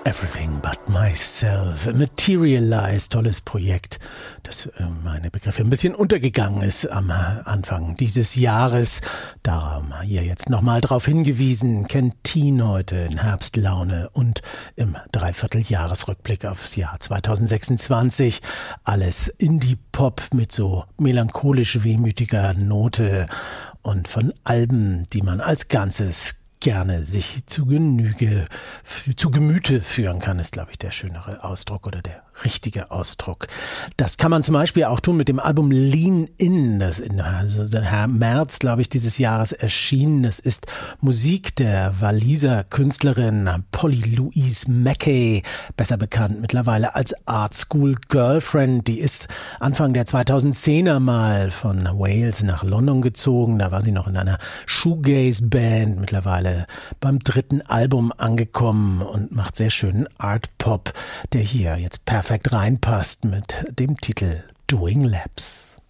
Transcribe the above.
Everything But Myself, Materialize, tolles Projekt, das meine Begriffe ein bisschen untergegangen ist am Anfang dieses Jahres. Darum hier jetzt nochmal drauf hingewiesen, kennt Teen heute in Herbstlaune und im Dreivierteljahresrückblick aufs Jahr 2026. Alles Indie-Pop mit so melancholisch wehmütiger Note und von Alben, die man als Ganzes gerne sich zu Gemüte führen kann, ist, glaube ich, der schönere Ausdruck oder der richtige Ausdruck. Das kann man zum Beispiel auch tun mit dem Album Lean In, das im März, glaube ich, dieses Jahres erschienen. Das ist Musik der Waliser Künstlerin Polly Louise Mackey, besser bekannt mittlerweile als Art School Girlfriend. Die ist Anfang der 2010er mal von Wales nach London gezogen. Da war sie noch in einer Shoegaze-Band, mittlerweile beim dritten Album angekommen und macht sehr schönen Art-Pop, der hier jetzt perfekt reinpasst mit dem Titel Doing Laps.